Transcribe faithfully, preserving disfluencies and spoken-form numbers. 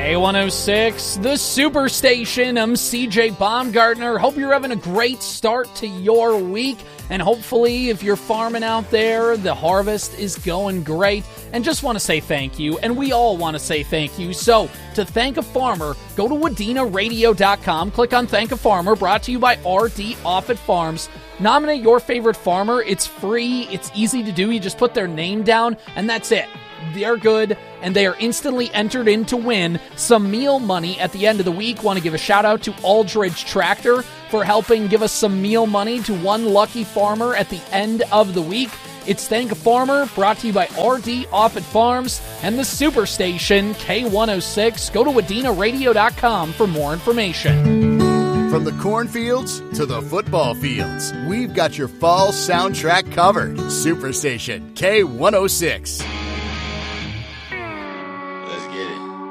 K one oh six, the Superstation. I'm C J Baumgartner. Hope you're having a great start to your week. And hopefully, if you're farming out there, the harvest is going great. And just want to say thank you. And we all want to say thank you. So, to thank a farmer, go to wadena radio dot com. Click on Thank a Farmer, brought to you by R D Offutt Farms. Nominate your favorite farmer. It's free. It's easy to do. You just put their name down, and that's it. They're good, and they are instantly entered in to win some meal money at the end of the week. Want to give a shout-out to Aldridge Tractor for helping give us some meal money to one lucky farmer at the end of the week. It's Thank a Farmer, brought to you by R D Offutt Farms and the Superstation K one oh six. Go to wadena radio dot com for more information. From the cornfields to the football fields, we've got your fall soundtrack covered. Superstation K one oh six.